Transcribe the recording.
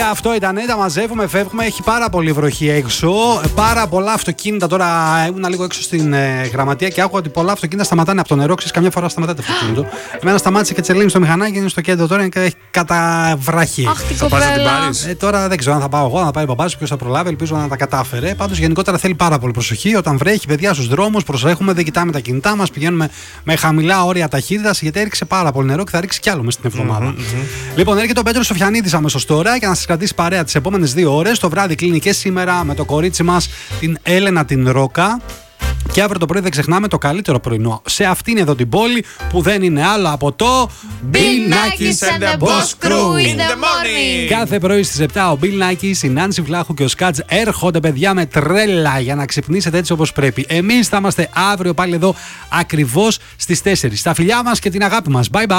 Παιδιά, αυτό ήταν. Τα μαζεύουμε, φεύγουμε. Έχει πάρα πολύ βροχή έξω. Πάρα πολλά αυτοκίνητα. Τώρα ήμουν λίγο έξω στην γραμματεία και άκουγα ότι πολλά αυτοκίνητα σταματάνε από το νερό. Ξέρεις, καμιά φορά σταματάτε αυτοκίνητο. Εμένα σταμάτησε και τσελίνει στο μηχανάκι, είναι στο κέντρο τώρα και έχει καταβραχεί. Αχ, την κοπέλα. Τώρα δεν ξέρω αν θα πάω εγώ, να πάει ο παπάς, ποιος θα προλάβει. Ελπίζω να τα κατάφερε. Πάντως γενικότερα θέλει πάρα πολύ προσοχή. Όταν βρέχει, παιδιά, στους δρόμους, προσέχουμε, δεν κοιτάμε τα κινητά μας, πηγαίνουμε με χαμηλά όρια ταχύτητας, γιατί έριξε πάρα πολύ νερό και θα ρίξει κι άλλο μες την εβδομάδα. Λοιπόν, έρχεται ο Πέτρος Σοφιανίδης αμέσως τώρα για να σας κρατήσει παρέα τις επόμενες 2 ώρες. Το βράδυ κλείνει και σήμερα με το κορίτσι μας, την Έλενα την Ρόκα. Και αύριο το πρωί δεν ξεχνάμε το καλύτερο πρωινό σε αυτήν εδώ την πόλη που δεν είναι άλλο από το Bill Nackis and the Boss Crew in the morning. Κάθε πρωί στις 7 ο Bill Nackis, η Νάνση Βλάχου και ο Σκάτζ έρχονται, παιδιά, με τρέλα για να ξυπνήσετε έτσι όπως πρέπει. Εμείς θα είμαστε αύριο πάλι εδώ ακριβώς στις 4. Τα φιλιά μας και την αγάπη μας. Bye bye.